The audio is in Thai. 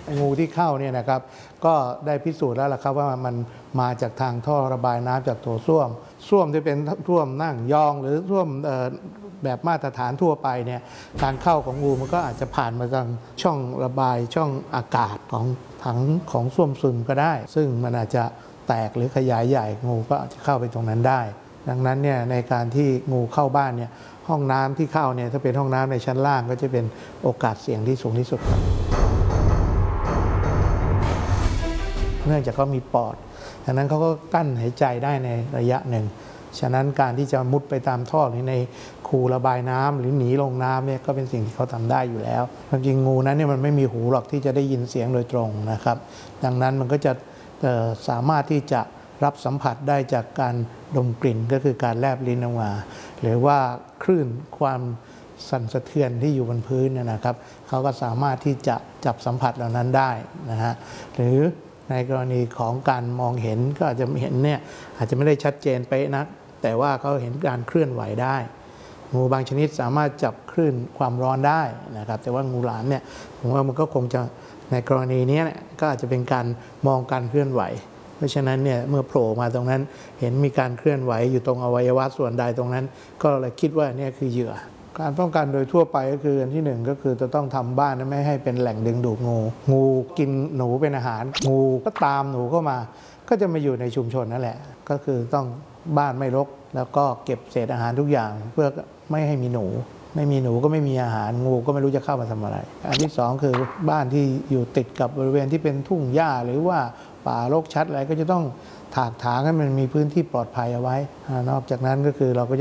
งูที่เข้าเนี่ยนะครับก็ได้พิสูจน์แล้วล่ะครับว่ามันมาจากทางท่อระบายน้ำจากโถส้วมที่เป็นส้วมนั่งยองหรือส้วมแบบมาตรฐานทั่วไปเนี่ยการเข้าของงูมันก็อาจจะผ่านมาทางช่องระบายช่องอากาศของถังของส้วมซึมก็ได้ ซึ่งมันอาจจะแตกหรือขยายใหญ่งูก็อาจจะเข้าไปตรงนั้นได้ดังนั้นเนี่ยในการที่งูเข้าบ้านเนี่ยห้องน้ำที่เข้าเนี่ยถ้าเป็นห้องน้ำในชั้นล่างก็จะเป็นโอกาสเสี่ยงที่สูงที่สุดครับเนื่องจากเขามีปอดดังนั้นเขาก็กั้นหายใจได้ในระยะหนึ่งฉะนั้นการที่จะมุดไปตามท่อหรือในคูระบายน้ำหรือหนีลงน้ำเนี่ยก็เป็นสิ่งที่เขาทำได้อยู่แล้วจริงงูนั้นเนี่ยมันไม่มีหูหรอกที่จะได้ยินเสียงโดยตรงนะครับดังนั้นมันก็จะสามารถที่จะรับสัมผัสได้จากการดมกลิ่นก็คือการแลบลิ้นออกมาหรือว่าคลื่นความสั่นสะเทือนที่อยู่บนพื้นนะครับเขาก็สามารถที่จะจับสัมผัสเหล่านั้นได้นะฮะหรือในกรณีของการมองเห็นก็อาจจะเห็นเนี่ยอาจจะไม่ได้ชัดเจนไปนักแต่ว่าเขาเห็นการเคลื่อนไหวได้งูบางชนิดสามารถจับคลื่นความร้อนได้นะครับแต่ว่างูหลามเนี่ยผมว่ามันก็คงจะในกรณีนี้ก็อาจจะเป็นการมองการเคลื่อนไหวเพราะฉะนั้นเนี่ยเมื่อโผล่มาตรงนั้นเห็นมีการเคลื่อนไหวอยู่ตรงอวัยวะส่วนใดตรงนั้นก็เลยคิดว่านี่คือเหยื่อการป้องกันโดยทั่วไปก็คืออันที่1ก็คือจะต้องทำบ้านไม่ให้เป็นแหล่งดึงดูดงูกินหนูเป็นอาหารงูก็ตามหนูเข้ามาก็จะมาอยู่ในชุมชนนั่นแหละก็คือต้องบ้านไม่รกแล้วก็เก็บเศษอาหารทุกอย่างเพื่อไม่ให้มีหนูไม่มีหนูก็ไม่มีอาหารงูก็ไม่รู้จะเข้ามาทำอะไรอันที่2คือบ้านที่อยู่ติดกับบริเวณที่เป็นทุ่งหญ้าหรือว่าป่ารกชัดอะไรก็จะต้องถากถางให้มันมีพื้นที่ปลอดภัยเอาไว้นอกจากนั้นก็คือเราก็จะ